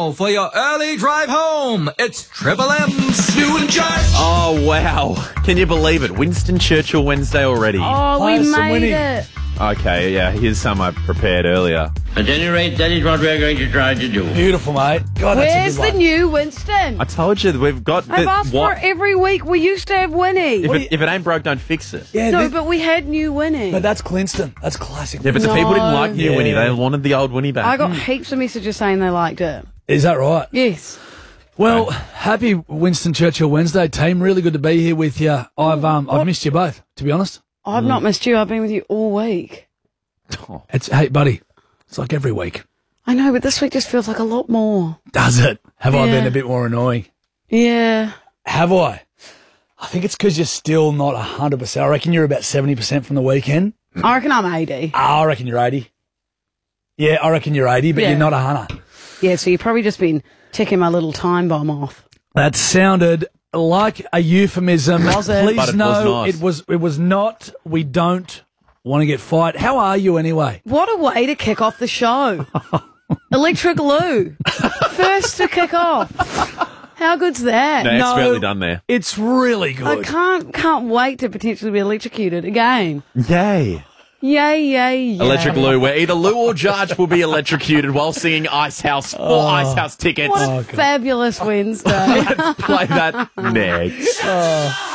now for your early drive home. It's Triple M's Stu and Judge. Oh, wow. Can you believe it? Winston Churchill Wednesday already. Oh, we made it. Okay, yeah, here's some I prepared earlier. At any rate, that is what we're going to try to do. Beautiful, mate. God, Where's that's a the good one. new Winston? I told you, we've got... I've asked for it every week. We used to have Winnie. If it ain't broke, don't fix it. Yeah, No, but we had new Winnie. but that's Clinston. That's classic. Yeah, but the people didn't like new Yeah. Winnie. They wanted the old Winnie back. I got heaps of messages saying they liked it. Is that right? Yes. Well, happy Winston Churchill Wednesday, team. Really good to be here with you. I've missed you both, to be honest. I've not missed you. I've been with you all week. Hey, buddy, it's like every week. I know, but this week just feels like a lot more. Does it? Have I Yeah. been a bit more annoying? Yeah. Have I? I think it's because you're still not 100%. I reckon you're about 70% from the weekend. I reckon I'm 80. I reckon you're 80. Yeah, I reckon you're 80, but Yeah. you're not 100. Yeah, so you've probably just been ticking my little time bomb off. That sounded like a euphemism. Was it? Please But it no, was nice. it was not. We don't want to get fight. How are you anyway? What a way to kick off the show. Electric Lou. First to kick off. How good's that? No, expertly done there. It's really I good. can't wait to potentially be electrocuted again. Yay. Yay, yay, yay. Electric Lou, where either Lou or Judge will be electrocuted while singing Ice House for Ice House tickets. What a fabulous Wednesday. Play that next.